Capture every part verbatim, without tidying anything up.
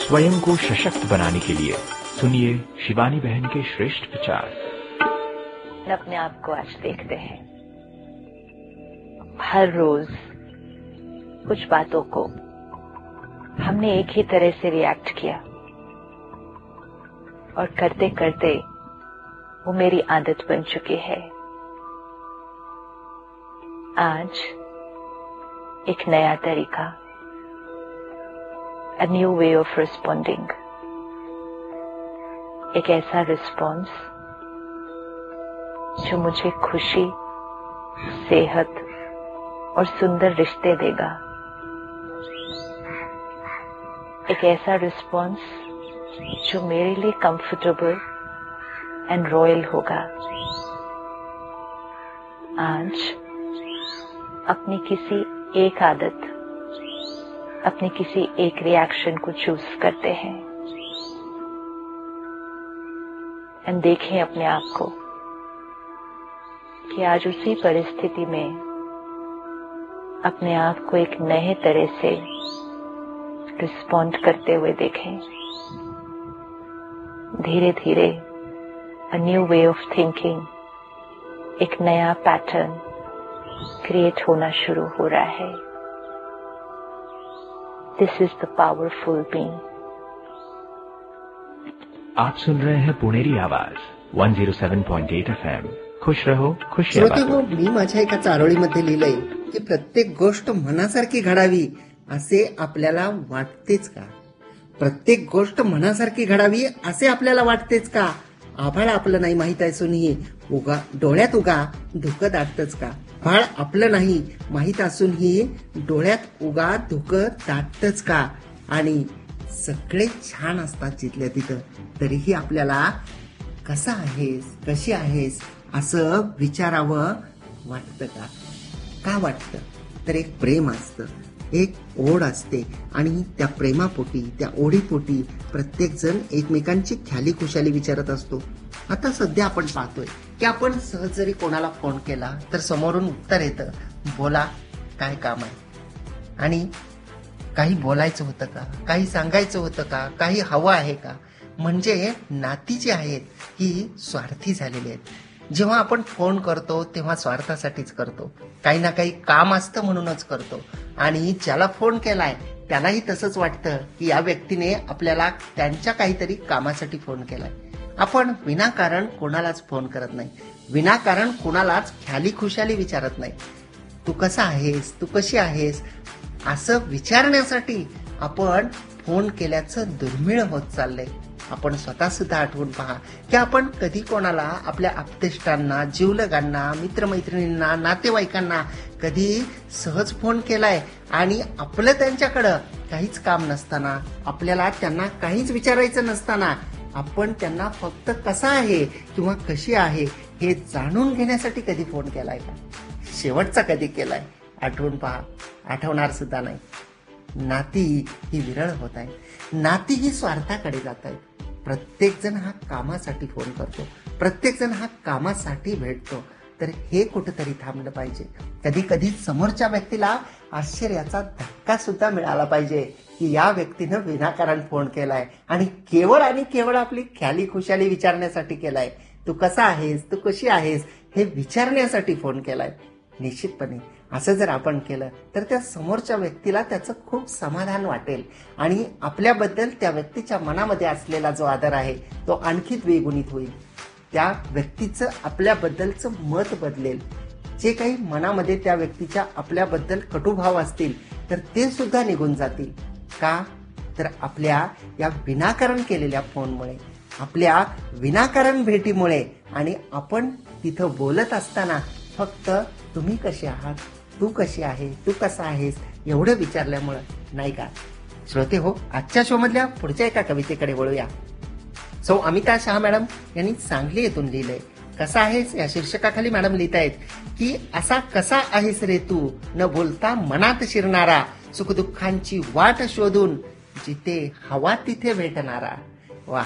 स्वयं को सशक्त बनाने के लिए सुनिए शिवानी बहन के श्रेष्ठ विचार। अपने आप को आज देखते हैं, हर रोज कुछ बातों को हमने एक ही तरह से रिएक्ट किया और करते करते वो मेरी आदत बन चुकी है। आज एक नया तरीका, a new way of responding, एक ऐसा रिस्पॉन्स जो मुझे खुशी, सेहत और सुंदर रिश्ते देगा। एक ऐसा रिस्पॉन्स जो मेरे लिए कंफर्टेबल एंड रॉयल होगा। आज अपनी किसी एक आदत, अपने किसी एक रिएक्शन को चूज करते हैं एंड देखें अपने आप को कि आज उसी परिस्थिति में अपने आप को एक नए तरह से रिस्पॉन्ड करते हुए देखें। धीरे धीरे a new way of thinking, एक नया पैटर्न क्रिएट होना शुरू हो रहा है। दिस इज द पावरफुल बीइंग। आप सुन रहे हैं पुणेरी आवाज एक सौ सात पॉइंट आठ एफएम। खुश रहो, खुश श्रोते हो, मी माझ्या एका चारोळीमध्ये लिहिलंय की प्रत्येक गोष्ट मनासारखी घडावी असे आपल्याला वाटतेच का? प्रत्येक गोष्ट मनासारखी घडावी असे आपल्याला वाटतेच का? आभाळ आपलं नाही माहित आहे असूनही उगा डोळ्यात उगा धुकं दाटतच का? आभाळ आपलं नाही माहित असूनही डोळ्यात उगा धुकं दाटतच का? आणि सगळे छान असतात जिथल्या तिथं, तरीही आपल्याला कसा आहेस, कशी आहेस असं विचारावं वाटतं का? का वाटतं? तर एक प्रेम असतं, एक ओढ असते आणि त्या प्रेमापोटी, त्या ओढीपोटी प्रत्येक जण एकमेकांची ख्याली खुशाली विचारत असतो. आता सध्या आपण पाहतोय की आपण सहज जरी कोणाला फोन केला तर समोरून उत्तर येतं, बोला काय काम आहे, आणि काही बोलायचं होतं का, काही सांगायचं होतं का, काही हवं आहे का? म्हणजे नाती जी आहेत ही स्वार्थी झालेली आहेत. जेव्हा आपण फोन करतो तेव्हा स्वार्थासाठीच करतो, काही ना काही काम असतं म्हणूनच करतो. आणि ज्याला फोन केलाय त्यालाही तसंच वाटतं की या व्यक्तीने आपल्याला त्यांच्या काहीतरी कामासाठी फोन केलाय. आपण विनाकारण कोणालाच फोन करत नाही, विनाकारण कोणालाच ख्याली खुशाली विचारत नाही. तू कसा आहेस, तू कशी आहेस असं विचारण्यासाठी आपण फोन केल्याचं दुर्मिळ होत चाललंय. आपण स्वतः सुद्धा आठवून पहा की आपण कधी कोणाला, आपल्या आप्तेष्टांना, जीवलगांना, मित्रमैत्रिणींना, नातेवाईकांना कधी सहज फोन केलाय आणि आपलं त्यांच्याकडं काहीच काम नसताना, आपल्याला त्यांना काहीच विचारायचं नसताना आपण त्यांना फक्त कसा आहे किंवा कशी आहे हे जाणून घेण्यासाठी कधी फोन केलाय का? शेवटचा कधी केलाय? आठवून पहा. आठवणार सुद्धा नाही. नाती ही विरळ होत आहे, नाती ही स्वार्थाकडे जात आहेत. प्रत्येक जण हा कामासाठी फोन करतो, प्रत्येक जण हा कामासाठी भेटतो. तर हे कुठेतरी थांबलं पाहिजे. कधी कधी समोरच्या व्यक्तीला आश्चर्याचा धक्का सुद्धा मिळाला पाहिजे की या व्यक्तीनं विनाकारण फोन केलाय आणि केवळ आणि केवळ आपली ख्याली खुशाली विचारण्यासाठी केलाय. तू कसा आहेस, तू कशी आहेस हे विचारण्यासाठी फोन केलाय. निश्चितपणे असं जर आपण केलं तर त्या समोरच्या व्यक्तीला त्याचं खूप समाधान वाटेल आणि आपल्याबद्दल त्या व्यक्तीच्या मनामध्ये असलेला जो आदर आहे तो आणखी द्विगुणित होईल. त्या व्यक्तीचं आपल्याबद्दलचं मत बदलेल. जे काही मनामध्ये त्या व्यक्तीच्या आपल्याबद्दल कटुभाव असतील तर ते सुद्धा निघून जातील. का? तर आपल्या या विनाकारण केलेल्या फोनमुळे, आपल्या विनाकारण भेटीमुळे आणि आपण तिथं बोलत असताना फक्त तुम्ही कसे आहात, तू कशी आहे, तू कसा आहेस एवढं विचारल्यामुळं, नाही का? श्रोते हो, आजच्या शो मधल्या पुढच्या एका कवितेकडे वळूया. सौ अमिता शाह मॅडम यांनी सांगली येथून लिहिलंय. कसा आहेस या शीर्षकाखाली मॅडम लिहित आहेत की असा कसा आहेस रे तू, न बोलता मनात शिरणारा, सुखदुःखांची वाट शोधून जिथे हवा तिथे भेटणारा. वाह!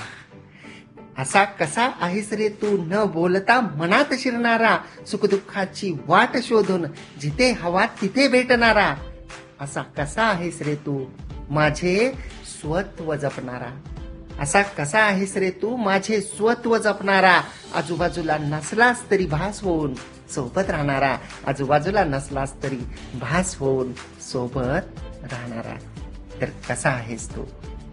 असा कसा आहेस रे तू, न बोलता मनात शिरणारा, सुखदुःखाची वाट शोधून जिथे हवा तिथे भेटणारा. असा कसा आहेस रे तू, माझे स्वत्व जपणारा. असा कसा आहेस रे तू माझे स्वत्व जपणारा, आजूबाजूला नसलास तरी भास होऊन सोबत राहणारा, आजूबाजूला नसलास तरी भास होऊन सोबत राहणारा. तर कसा आहेस तू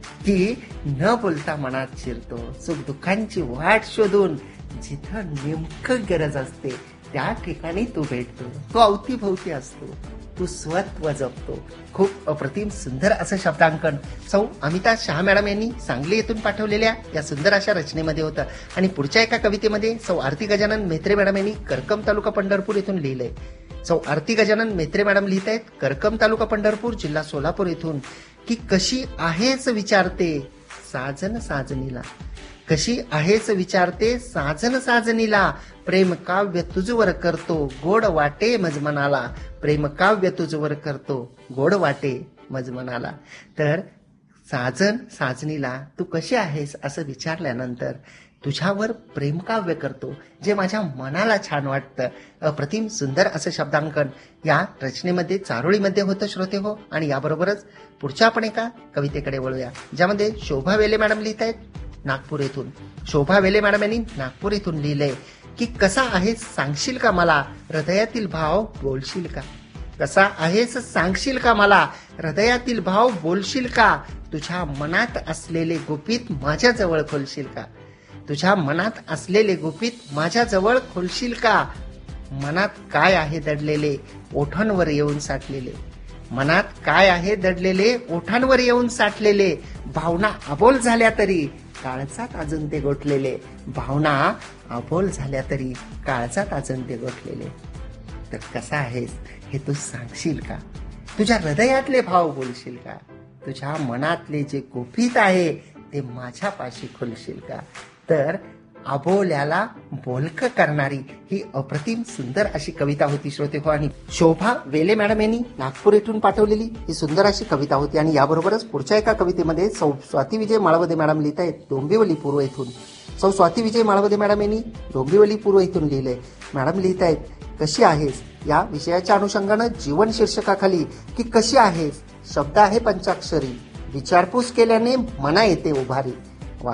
की न बोलता मनात शिरतो, सुख दुःखांची वाट शोधून जिथं नेमकं गरज असते त्या ठिकाणी तू भेटतो, तो अवतीभोवती असतो, तू स्वत्व जपतो. खूप अप्रतिम सुंदर असं शब्दांकन सौ अमिता शहा मॅडम यांनी सांगली येथून पाठवलेल्या या सुंदर अशा रचनेमध्ये होतं. आणि पुढच्या एका कवितेमध्ये सौ आरती गजानन मेत्रे मॅडम यांनी करकम तालुका पंढरपूर येथून लिहिलंय. सौ आरती गजानन मेत्रे मॅडम लिहित आहेत करकम तालुका पंढरपूर जिल्हा सोलापूर येथून की कशी आहेच विचारते साजन साजनीला, कशी आहेच विचारते साजन साजनीला, प्रेम काव्य तुझवर करतो गोड वाटे मजमनाला, प्रेम काव्य तुझवर करतो गोड वाटे मजमनाला. तर साजन साजनीला तू कशी आहेस असं विचारल्यानंतर तुझ्यावर प्रेमकाव्य करतो जे माझ्या मनाला छान वाटतं. अप्रतिम सुंदर असं शब्दांकन या रचनेमध्ये चारोळीमध्ये होतं श्रोते हो. आणि याबरोबरच पुढच्या आपण एका कवितेकडे वळूया ज्यामध्ये शोभा वेले मॅडम लिहित आहेत नागपूर येथून. शोभा वेले मॅडम यांनी नागपूर येथून लिहिलंय की कसा आहेस सांगशील का मला, हृदयातील भाव बोलशील का. कसा आहेस सांगशील का मला, हृदयातील भाव बोलशील का, तुझ्या मनात असलेले गुपित माझ्या जवळ खोलशील का, तुझ्या मनात असलेले गुपित माझ्या जवळ खोलशील का. मनात काय आहे दडलेले ओठांवर येऊन साठलेले, मनात काय आहे दडलेले ओठांवर येऊन साठलेले, भावना अबोल झाल्या तरी काळजात अजून ते गोठलेले, भावना अबोल झाल्या तरी काळजात अजून ते गोठलेले. तर कसा आहेस हे तू सांगशील का, तुझ्या हृदयातले भाव बोलशील का, तुझ्या मनातले जे गुपित आहे ते माझ्या पाशी खोलशील का. तर अबोल्याला बोलक करणारी ही अप्रतिम सुंदर अशी कविता होती श्रोते हो. आणि शोभा वेले मॅडम यांनी नागपूर येथून पाठवलेली ही सुंदर अशी कविता होती. आणि याबरोबरच पुढच्या एका कवितेमध्ये सौ स्वाती विजय माळवदे मॅडम लिहित आहेत डोंबिवली पूर्व येथून. सौ स्वाती विजय माळवदे मॅडम यांनी डोंबिवली पूर्व येथून लिहिलंय. मॅडम लिहित आहेत कशी आहेस या विषयाच्या अनुषंगानं जीवन शीर्षकाखाली की कशी आहेस शब्द आहे पंचाक्षरी, विचारपूस केल्याने मना येते उभारी. वाह,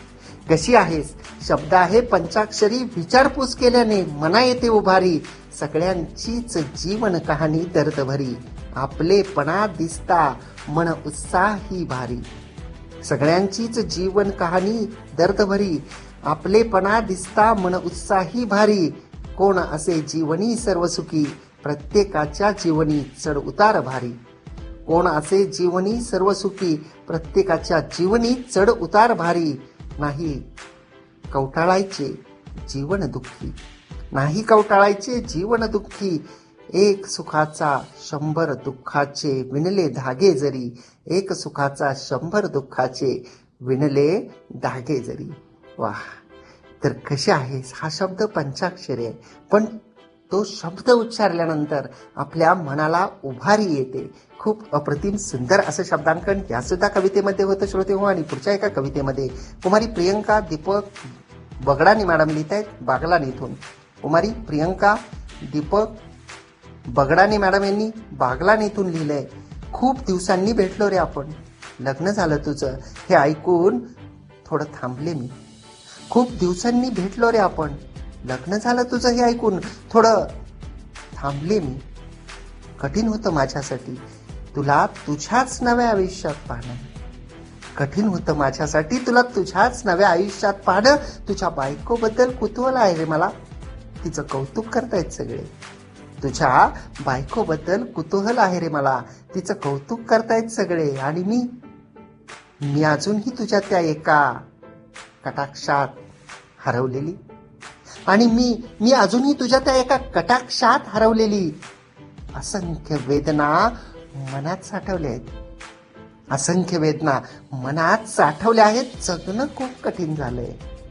कशी आहेस शब्द आहे पंचाक्षरी, विचारपूस केल्याने मना येते उभारी, सगळ्यांचीच जीवन कहाणी दर्दभरी, आपलेपणा दिसता मन उत्साही भारी, सगळ्यांचीच जीवन कहाणी दर्दभरी, आपलेपणा दिसता मन उत्साही भारी, कोण असे जीवनी सर्वसुखी, प्रत्येकाच्या जीवनी चढ उतार भारी, कोण असे जीवनी सर्वसुखी, प्रत्येकाच्या जीवनी चढ उतार भारी, नाही कवटाळायचे जीवन दुःखी, नाही कवटाळायचे जीवन दुःखी, एक सुखाचा शंभर दुःखाचे विणले धागे जरी, एक सुखाचा शंभर दुःखाचे विणले धागे जरी. वाह, तर कसे आहेस हा शब्द पंचाक्षरी आहे पण तो शब्द उच्चारल्यानंतर आपल्या मनाला उभारी येते. खूप अप्रतिम सुंदर असं शब्दांकन या सुद्धा कवितेमध्ये होतं श्रोते हो. आणि पुढच्या एका कवितेमध्ये कुमारी प्रियंका दीपक बगडानी मॅडम लिहित आहेत बागलान इथून. कुमारी प्रियंका दीपक बगडानी मॅडम यांनी बागलान इथून लिहिलंय. खूप दिवसांनी भेटलो रे आपण, लग्न झालं तुझं हे ऐकून थोडं थांबले मी, खूप दिवसांनी भेटलो रे आपण, लग्न झालं तुझं हे ऐकून थोडं थांबले मी, कठीण होतं माझ्यासाठी तुला तुझ्याच नव्या आयुष्यात पाहणं, कठीण होतं माझ्यासाठी तुला तुझ्याच नव्या आयुष्यात पाहणं, तुझ्या बायकोबद्दल कुतूहल आहे रे मला, तिचं कौतुक करतायत सगळे, तुझ्या बायकोबद्दल कुतूहल आहे रे मला, तिचं कौतुक करतायत सगळे, आणि मी मी अजूनही तुझ्या त्या एका कटाक्षात हरवलेली, आणि मी मी अजूनही तुझ्या त्या एका कटाक्षात हरवलेली, असंख्य वेदना मनात साठवल्या आहेत, असंख्य वेदना मनात साठवल्या आहेत, जगणं खूप कठीण झालंय,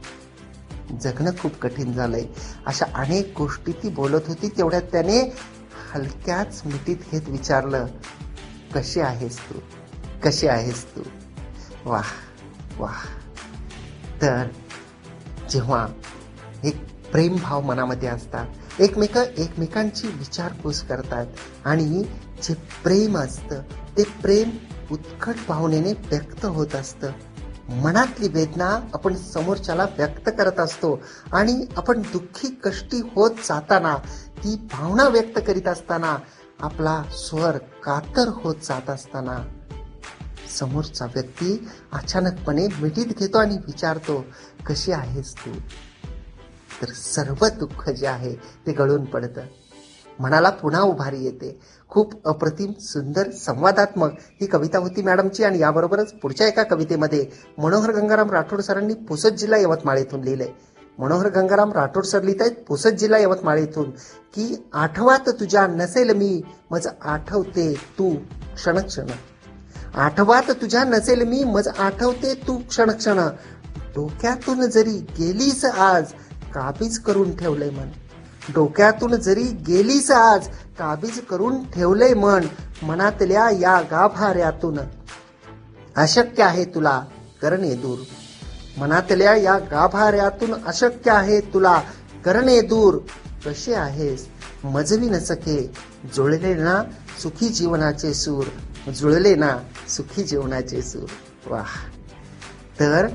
जगणं खूप कठीण झालंय. अशा अनेक गोष्टी ती बोलत होती. तेवढ्यात त्याने हलक्याच मिठीत घेत विचारलं कशी आहेस तू, कशी आहेस तू. वाह वाह. तर जेव्हा एक प्रेम भाव मनामध्ये असतात, एकमेक एकमेकांची विचारपूस करतात आणि जे प्रेम असतं ते प्रेम उत्कट भावनेने व्यक्त होत असतं. मनातली वेदना आपण समोरच्याला व्यक्त करत असतो आणि आपण दुःखी कष्टी होत जाताना, ती भावना व्यक्त करीत असताना आपला स्वर कातर होत जात असताना समोरचा व्यक्ती अचानकपणे मिठीत घेतो आणि विचारतो, कशी आहेस तू? तर सर्व दुःख जे आहे ते गळून पडतं. मनाला पुन्हा उभारी येते. खूप अप्रतिम सुंदर संवादात्मक ही कविता होती मॅडमची. आणि याबरोबरच पुढच्या एका कवितेमध्ये मनोहर गंगाराम राठोड सरांनी पुसद जिल्हा यवतमाळ येथून लिहिलंय. मनोहर गंगाराम राठोड सर लिहित आहेत पुसद जिल्हा यवतमाळ येथून की आठवात तुझ्या नसेल मी मज आठवते तू क्षण क्षण. आठवात तुझ्या नसेल मी मज आठवते तू क्षण क्षण. डोक्यातून जरी गेलीस आज काबीज करून ठेवलंय मन. डोक्यातून जरी गेलीस आज काबीज करून ठेवलंय मन. मनातल्या या गाभाऱ्यातून अशक्य आहे तुला करणे दूर. मनातल्या या गाभाऱ्यातून अशक्य आहे तुला करणे दूर. कसे आहेस मजवी न सखे जुळले ना सुखी जीवनाचे सूर. जुळले ना सुखी जीवनाचे सूर. वाह. तर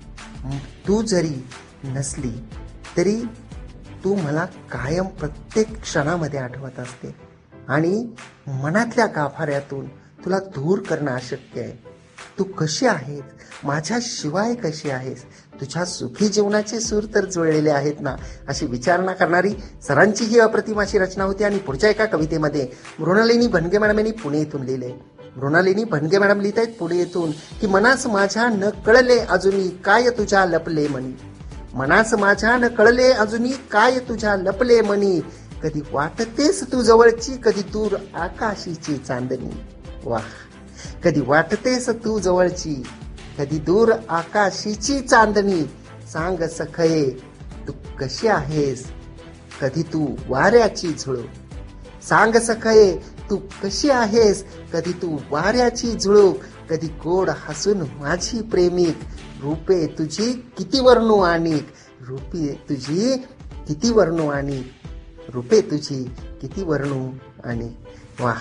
तू जरी नसली तरी तू मला कायम प्रत्येक क्षणामध्ये आठवत असते आणि मनातल्या गाभाऱ्यातून तुला दूर करणं अशक्य आहे. तू कशी आहेस, माझ्या शिवाय कशी आहेस, तुझ्या सुखी जीवनाचे सूर तर जुळलेले आहेत ना, अशी विचारणा करणारी सरांची ही अप्रतिम अशी रचना होती. आणि पुढच्या एका कवितेमध्ये मृणालिनी भनगे मॅडम यांनी पुणे येथून लिहिलंय. मृणालिनी भनगे मॅडम लिहित आहेत पुणे येथून की मनास माझ्या न कळले अजूनही काय तुझ्या लपले मनी. मनास माझ्या न कळले अजूनही काय तुझ्या लपले मनी. कधी वाटतेस तू जवळची कधी दूर आकाशीची चांदणी. वाह. कधी वाटतेस तू जवळची कधी दूर आकाशीची चांदणी. सांग सखये तू कशी आहेस कधी तू वाऱ्याची झुळू. सांग सखये तू कशी आहेस कधी तू वाऱ्याची झुळू. कधी गोड हसून माझी प्रेमिक रूपे तुझी किती वर्णू आणिक. रूपे तुझी किती वर्णू आणिक. रूपे तुझी किती वर्णू आणिक. वाह.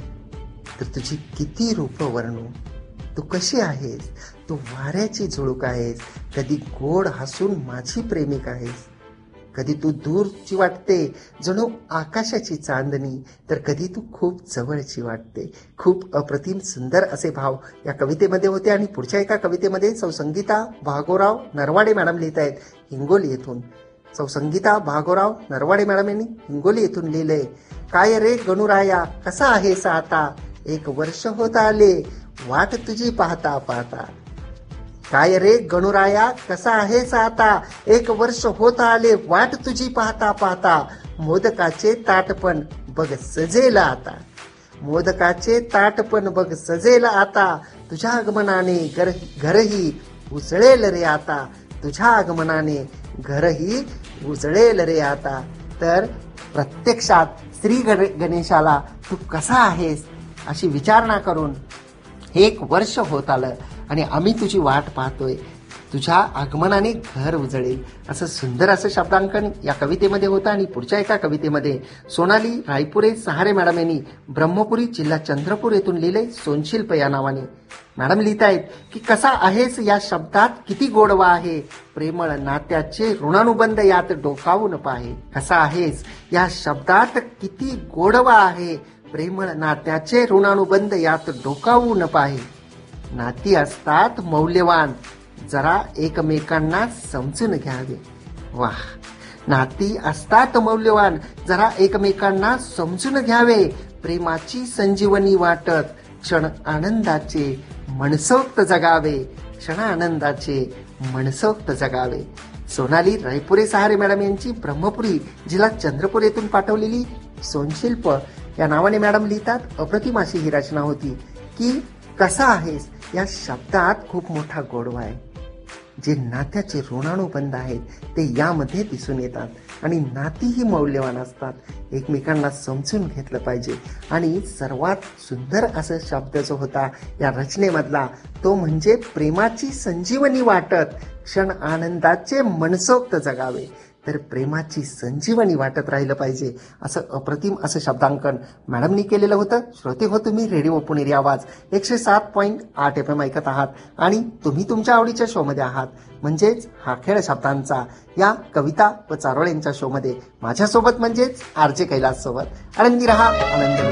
तर तुझी किती रूप वर्णू. तू कशी आहेस, तू वाऱ्याची झुळूक आहेस, कधी गोड हसून माझी प्रेमिक आहेस. कधी तू दूरची वाटते जणू आकाशाची चांदणी, तर कधी तू खूप जवळची वाटते. खूप अप्रतिम सुंदर असे भाव या कवितेमध्ये होते. आणि पुढच्या एका कवितेमध्ये सौ संगीता भागोराव नरवाडे मॅडम लिहित आहेत हिंगोली येथून. सौ संगीता भागोराव नरवाडे मॅडम यांनी हिंगोली येथून लिहिलंय. काय रे गणुराया कसा आहेस आता, एक वर्ष होत आले वाट तुझी पाहता पाहता. काय रे गणुराया कसा आहेस आता, एक वर्ष होत आले वाट तुझी पाहता पाहता. मोदकाचे ताटपण बघ सजेल आता. मोदकाचे ताटपण बघ सजेल आता. तुझ्या आगमनाने घर घरही उजळेल रे आता. तुझ्या आगमनाने घरही उजळेल रे आता. तर प्रत्यक्षात श्री गणेशाला तू कसा आहेस अशी विचारणा करून एक वर्ष होत आलं आणि आम्ही तुझी वाट पाहतोय. तुझ्या आगमनाने घर उजळेल असं सुंदर असं शब्दांकन या कवितेमध्ये होतं. आणि पुढच्या एका कवितेमध्ये सोनाली रायपुरे सहारे मॅडम यांनी ब्रह्मपुरी जिल्हा चंद्रपूर येथून लिहिले सोनशिल्प या नावाने. मॅडम लिहित आहेत की कसा आहेस या शब्दात किती गोडवा आहे, प्रेमळ नात्याचे ऋणानुबंध यात डोकावून पाहे. कसा आहेस या शब्दात किती गोडवा आहे, प्रेमळ नात्याचे ऋणानुबंध यात डोकावून पाहे. नाती असतात मौल्यवान जरा एकमेकांना समजून घ्यावे. वाह. नाती असतात मौल्यवान जरा एकमेकांना समजून घ्यावे. प्रेमाची संजीवनी वाटत क्षण आनंदाचे मनसोक्त जगावे. क्षण आनंदाचे मनसोक्त जगावे. सोनाली रायपुरे सहारे मॅडम यांची ब्रह्मपुरी जिल्हा चंद्रपूर येथून पाठवलेली सोनशिल्प या नावाने मॅडम लिहितात. अप्रतिम अशी ही रचना होती की कसा आहेस या शब्दात खूप मोठा गोडवा आहे. जे नात्याचे ऋणानुबंध आहेत ते यामध्ये दिसून येतात. आणि नातीही मौल्यवान असतात. एकमेकांना समजून घेतलं पाहिजे. आणि सर्वात सुंदर असं शब्द जो होता या रचनेमधला तो म्हणजे प्रेमाची संजीवनी वाटत क्षण आनंदाचे मनसोक्त जगावे. तर प्रेमाची संजीवनी वाटत राहिलं पाहिजे. असं अप्रतिम असं शब्दांकन मॅडमनी केलेलं होतं. श्रोते हो, तुम्ही रेडिओ पुणेरी आवाज एकशे सात पॉईंट आठ एफ एम ऐकत आहात आणि तुम्ही तुमच्या आवडीच्या शो मध्ये आहात, म्हणजेच हा खेळ शब्दांचा या कविता व चारोळ्यांच्या शो मध्ये माझ्यासोबत म्हणजेच आरजे कैलास सोबत. आनंदी रहा, आनंद